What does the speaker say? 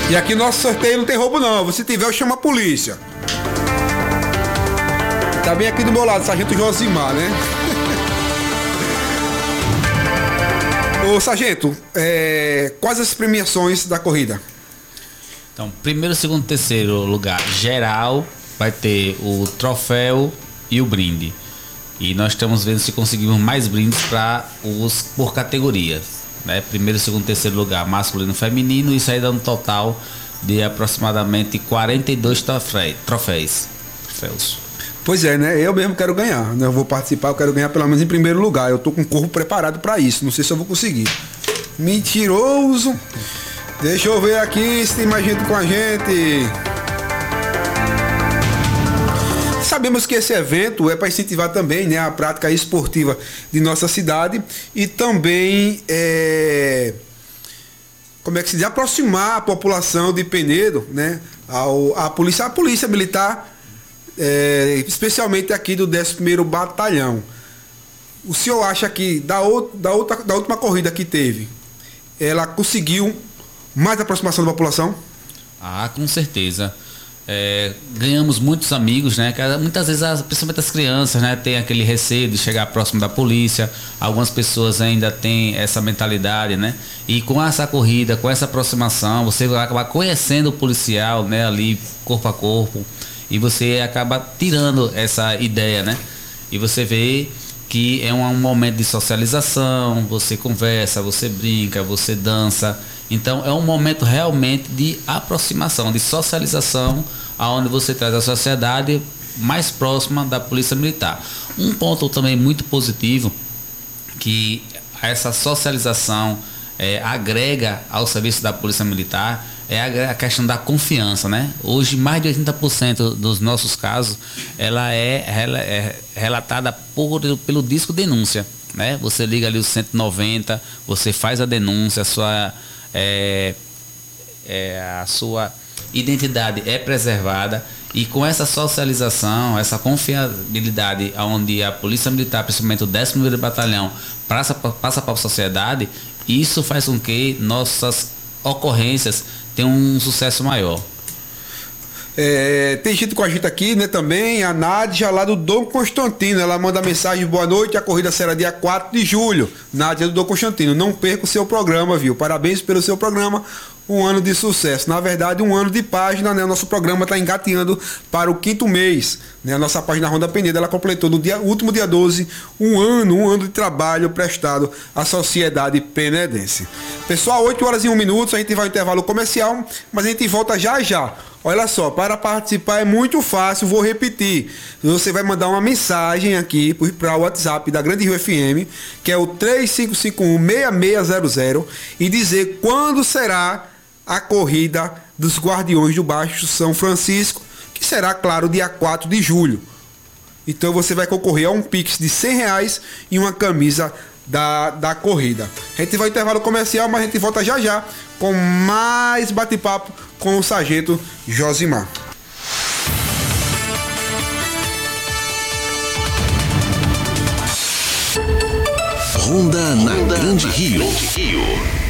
E aqui no nosso sorteio não tem roubo não. Se tiver, eu chamo a polícia. Tá bem aqui do meu lado, Sargento Josimar, né? Ô, Sargento, quais as premiações da corrida? Então, primeiro, segundo, terceiro lugar geral vai ter o troféu e o brinde. E nós estamos vendo se conseguimos mais brindes para os por categorias, né? Primeiro, segundo, terceiro lugar masculino e feminino, isso aí dá um total de aproximadamente 42 troféus. Pois é, né? Eu mesmo quero ganhar, né? Eu vou participar, eu quero ganhar pelo menos em primeiro lugar. Eu tô com o corpo preparado para isso, não sei se eu vou conseguir. Mentiroso. Deixa eu ver aqui se tem mais gente com a gente. Sabemos que esse evento é para incentivar também, né, a prática esportiva de nossa cidade e também como é que se diz? Aproximar a população de Penedo, né, a polícia militar, especialmente aqui do 11º Batalhão. O senhor acha que da última corrida que teve, ela conseguiu mais aproximação da população? Ah, com certeza. Ganhamos muitos amigos, né? Muitas vezes, principalmente as crianças, né, tem aquele receio de chegar próximo da polícia. Algumas pessoas ainda têm essa mentalidade, né? E com essa corrida, com essa aproximação, você vai acabar conhecendo o policial, né, ali corpo a corpo, e você acaba tirando essa ideia, né? E você vê que é um momento de socialização, você conversa, você brinca, você dança. Então é um momento realmente de aproximação, de socialização, aonde você traz a sociedade mais próxima da Polícia Militar. Um ponto também muito positivo, que essa socialização agrega ao serviço da Polícia Militar, é a questão da confiança, né? Hoje mais de 80% dos nossos casos ela é relatada pelo disco denúncia, né? Você liga ali o 190, você faz a denúncia, a sua identidade é preservada, e com essa socialização, essa confiabilidade onde a Polícia Militar, principalmente o 11º Batalhão, passa para a sociedade, isso faz com que nossas ocorrências tenham um sucesso maior. Tem gente com a gente aqui, né, também, a Nádia lá do Dom Constantino, ela manda mensagem: boa noite, a corrida será dia 4 de julho. Nádia do Dom Constantino, não perca o seu programa, viu? Parabéns pelo seu programa, um ano de sucesso. Na verdade, um ano de página, né? O nosso programa está engateando para o 5º mês, né? A nossa página Ronda Penedo, ela completou no último dia 12, um ano de trabalho prestado à sociedade penedense. Pessoal, 8h01, a gente vai ao intervalo comercial, mas a gente volta já já. Olha só, para participar é muito fácil, vou repetir. Você vai mandar uma mensagem aqui para o WhatsApp da Grande Rio FM, que é o 3551-6600, e dizer quando será a corrida dos Guardiões do Baixo São Francisco, que será, claro, dia 4 de julho. Então você vai concorrer a um Pix de R$100 e uma camisa da corrida. A gente vai ao intervalo comercial, mas a gente volta já já com mais bate-papo com o Sargento Josimar. Ronda na Grande Rio.